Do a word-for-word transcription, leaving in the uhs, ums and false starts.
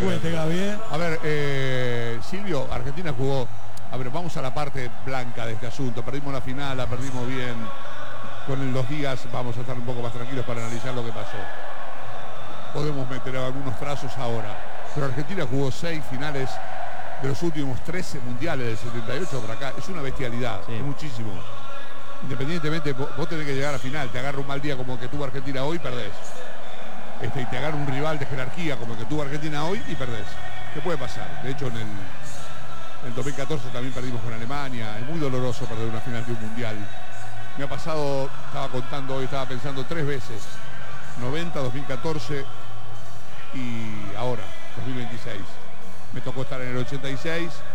cuente, Gaby, ¿eh? A ver, eh, Silvio, Argentina jugó... A ver, vamos a la parte blanca de este asunto. Perdimos la final, la perdimos bien. Con los días vamos a estar un poco más tranquilos para analizar lo que pasó. Podemos meter algunos trazos ahora. Pero Argentina jugó seis finales de los últimos trece mundiales del setenta y ocho para acá. Es una bestialidad, sí. Es muchísimo. Independientemente, vos tenés que llegar a final. Te agarra un mal día como el que tuvo Argentina hoy, perdés. Este, y te agarra un rival de jerarquía como el que tuvo Argentina hoy y perdés. ¿Qué puede pasar? De hecho, en el, en el dos mil catorce también perdimos con Alemania. Es muy doloroso perder una final de un mundial. Me ha pasado, estaba contando hoy, estaba pensando tres veces. noventa, dos mil catorce y ahora, dos mil veintiséis. Me tocó estar en el ochenta y seis.